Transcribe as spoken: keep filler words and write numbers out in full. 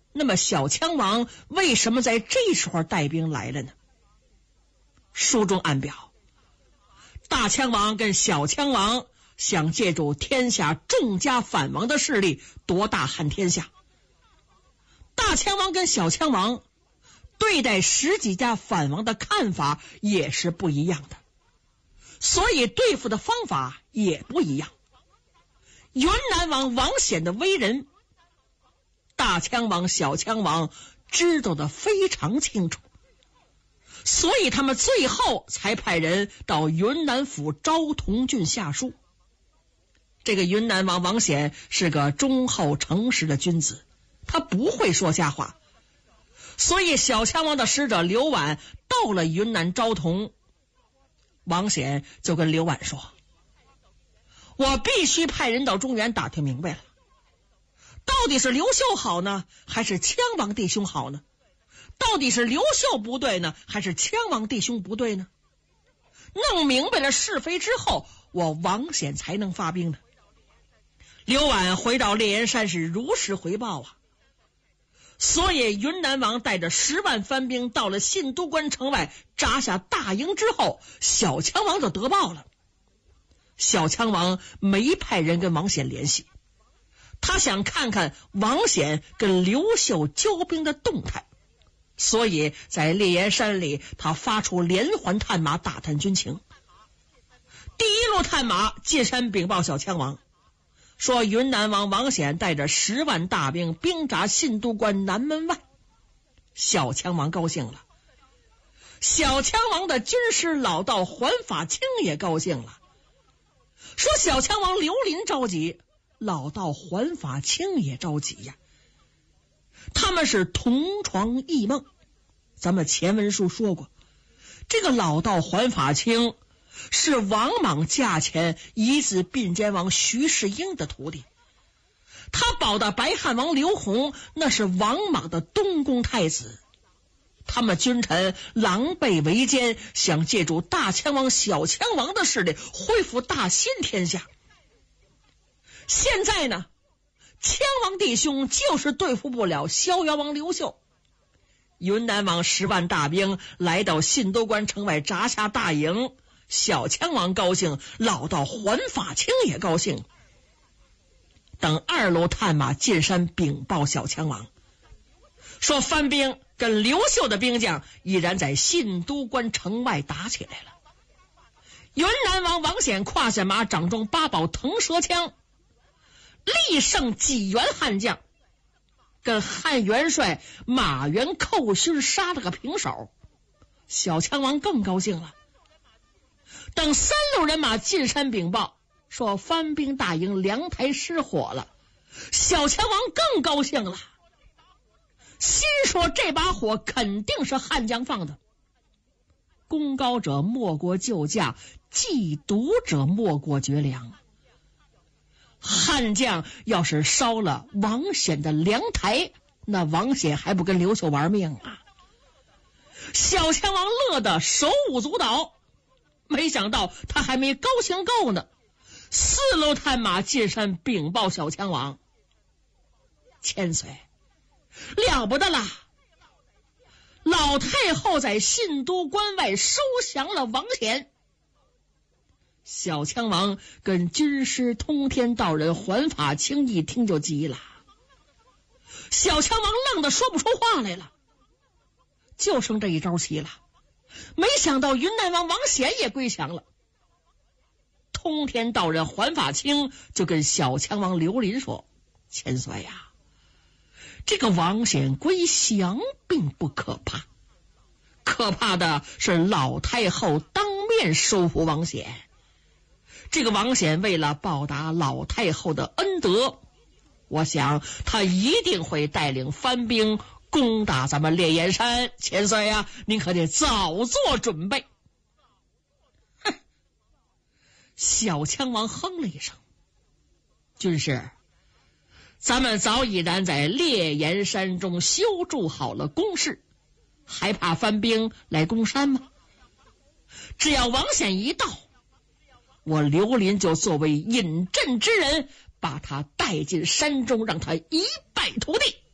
那么小羌王为什么在这时候带兵来了呢？书中暗表，大羌王跟小羌王想借助天下众家反王的势力夺大汉天下。大羌王跟小羌王对待十几家反王的看法也是不一样的，所以对付的方法也不一样。云南王王显的为人，大羌王小羌王知道的非常清楚，所以他们最后才派人到云南府昭同郡下书。这个云南王王显是个忠厚诚实的君子，他不会说瞎话，所以小羌王的使者刘婉到了云南昭同，王显就跟刘婉说，我必须派人到中原打听明白了，到底是刘秀好呢，还是羌王弟兄好呢？到底是刘秀不对呢，还是羌王弟兄不对呢？弄明白了是非之后，我王显才能发兵呢。刘婉回到烈焰山是如实回报啊，所以云南王带着十万番兵到了信都关城外扎下大营之后，小羌王就得报了。小羌王没派人跟王显联系，他想看看王显跟刘秀交兵的动态，所以在烈焰山里他发出连环探马打探军情。第一路探马进山禀报小羌王，说云南王王显带着十万大兵兵扎信都关南门外。小羌王高兴了，小羌王的军师老道环法清也高兴了，说小羌王刘林着急，老道环法清也着急呀，他们是同床异梦。咱们前文书说过，这个老道环法清是王莽驾前遗子并肩王徐世英的徒弟，他保的白汉王刘弘那是王莽的东宫太子，他们君臣狼狈为奸，想借助大羌王小羌王的势力恢复大新天下。现在呢，羌王弟兄就是对付不了逍遥王刘秀。云南王十万大兵来到信都关城外扎下大营，小羌王高兴，老道环法清也高兴。等二路探马进山禀报小羌王，说番兵跟刘秀的兵将已然在信都关城外打起来了。云南王王显胯下马，掌中八宝腾蛇枪，力胜几员悍将，跟汉元帅马元寇勋杀了个平手。小羌王更高兴了。等三路人马进山禀报，说番兵大营凉台失火了，小羌王更高兴了，心说这把火肯定是汉将放的。功高者莫过救驾，忌毒者莫过绝粮。汉将要是烧了王显的凉台，那王显还不跟刘秀玩命啊？小羌王乐得手舞足蹈，没想到他还没高兴够呢。四路探马进山禀报小羌王，千岁，了不得了，老太后在信都关外收降了王显。小羌王跟军师通天道人环法清一听就急了，小羌王愣得说不出话来了，就剩这一招棋了。没想到云南王王显也归降了。通天道人环法清就跟小羌王刘林说，千岁呀、啊，这个王显归降并不可怕，可怕的是老太后当面收服王显。这个王显为了报答老太后的恩德，我想他一定会带领番兵攻打咱们烈焰山。千岁呀、啊，您可得早做准备。哼！小羌王哼了一声，军师，咱们早已然在烈焰山中修筑好了工事，还怕番兵来攻山吗？只要王显一到，我刘林就作为引阵之人，把他带进山中，让他一败涂地。